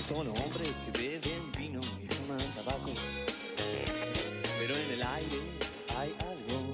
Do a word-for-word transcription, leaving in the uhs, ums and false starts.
Son hombres que beben vino y fuman tabaco, pero en el aire hay algo